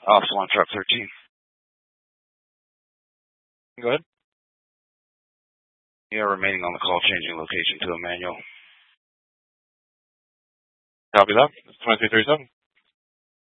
Officer 1, Truck 13. Go ahead. You are remaining on the call, changing location to a manual. Copy that. It's 2337.